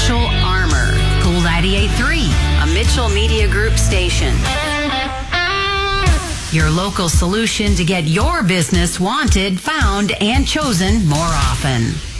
Mitchell Armor. Cool 98.3, a Mitchell Media Group station. Your local solution to get your business wanted, found, and chosen more often.